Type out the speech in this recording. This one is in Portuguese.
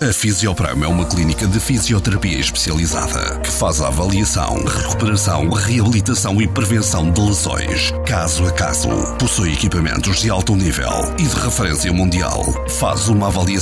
A Fisiopram é uma clínica de fisioterapia especializada que faz a avaliação, recuperação, reabilitação e prevenção de lesões, caso a caso. Possui equipamentos de alto nível e de referência mundial. Faz uma avaliação